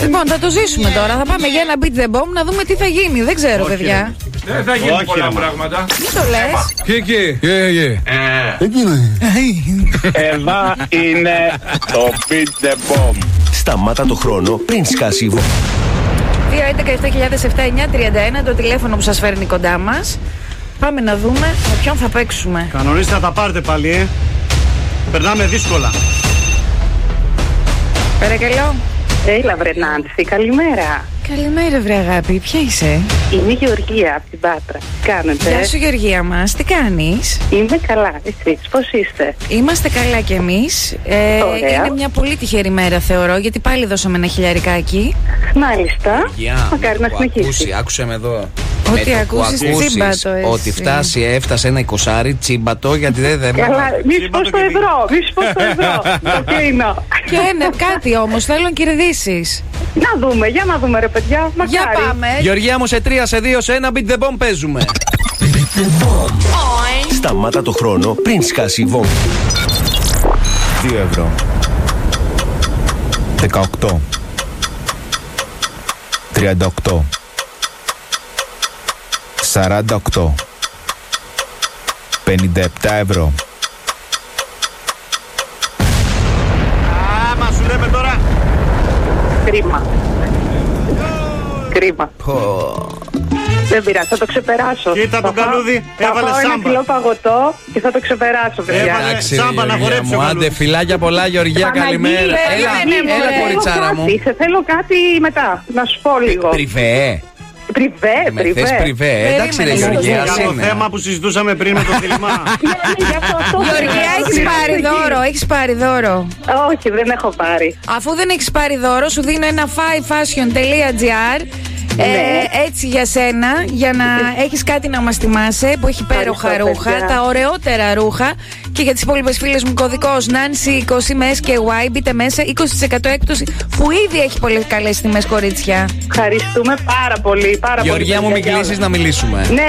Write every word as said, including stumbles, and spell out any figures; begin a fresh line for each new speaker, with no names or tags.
Λοιπόν, θα το ζήσουμε τώρα. Θα πάμε για ένα beat the bomb να δούμε τι θα γίνει. Δεν ξέρω,
Όχι,
παιδιά.
Δεν θα γίνουν πολλά πράγματα.
Τι το λες?
Και εκεί.
Εδώ είναι το beat the bomb.
Σταμάτα το χρόνο πριν σκάσει η βόμβα.
δύο έντεκα επτά χιλιάδες επτά εννιά τριάντα ένα το τηλέφωνο που σας φέρνει κοντά μας. Πάμε να δούμε με ποιον θα παίξουμε.
Κανονίστε να τα πάρετε πάλι, ε. Περνάμε δύσκολα.
Παρακαλώ.
Έλα βρε Νάνση, καλημέρα.
Καλημέρα βρε αγάπη, ποια είσαι?
Είμαι η Γεωργία από την Πάτρα. Τι κάνετε?
Γεια σου Γεωργία μας, τι κάνεις?
Είμαι καλά, εσείς πώς είστε?
Είμαστε καλά κι εμείς. ε, Είναι μια πολύ τυχερή μέρα θεωρώ, γιατί πάλι δώσαμε ένα χιλιαρικάκι.
Μάλιστα,
Γεια,
μακάρι να συνεχίσει.
Άκουσε με εδώ.
Ότι ακούσεις τσίμπατο εσύ.
Ότι φτάσει, έφτασε ένα εικοσάρι τσίμπατο, γιατί δεν δεν.
Καλά, μη σου πω στο ευρώ, μη σου πω στο ευρώ. Το κλείνω.
Και ναι, κάτι όμως θέλω να κερδίσεις.
Να δούμε, για να δούμε ρε παιδιά, μακάρι.
Για πάμε.
Γεωργία μου, σε τρία, σε δύο, σε ένα beat the bomb παίζουμε.
Beat the bomb. Σταμάτα το χρόνο πριν σκάσει η βόμβα.
Δύο ευρώ. Δεκαοκτώ. Τριάντα οκτώ. Σαράντα οκτώ. Πενήντα επτά ευρώ.
Άμα σου λέμε τώρα.
Κρίμα. Κρίμα. Δεν πειράζει, θα το ξεπεράσω.
Κοίτα τον καλούδι, έβαλε
σάμπα. Θα πάω ένα κιλό παγωτό και θα το ξεπεράσω, παιδιά.
Εντάξει,
σάμπα να
Γεωργία
χορέψει
μου,
ο
άντε
καλούδης.
φιλάκια πολλά Γεωργία, καλημέρα. Έλα, έλα κοριτσάρα μου.
Σε θέλω κάτι μετά, να σου πω λίγο.
Πριβέ.
Πριβέ,
Με θες
πριβέ.
πριβέ, εντάξει ρε Γεωργία.
Για το θέμα που συζητούσαμε πριν με το θύμα.
Γεωργία, έχεις πάρει δώρο, έχεις πάρει δώρο.
Όχι, δεν έχω πάρει.
Αφού δεν έχεις πάρει δώρο, σου δίνω ένα five fashion dot gr.
Ναι.
Ε, έτσι για σένα, για να έχεις κάτι να μας θυμάσαι, που έχει υπέροχα
Ευχαριστώ,
ρούχα,
παιδιά.
τα ωραιότερα ρούχα. Και για τις υπόλοιπες φίλες μου, κωδικός Nancy είκοσι με ες και γουάι, μπείτε μέσα, είκοσι τοις εκατό έκπτωση, που ήδη έχει πολλές καλές τιμές, κορίτσια.
Ευχαριστούμε πάρα πολύ, πάρα πολύ.
Γεωργία μου, μην
παιδιά.
κλείσεις να μιλήσουμε.
Ναι,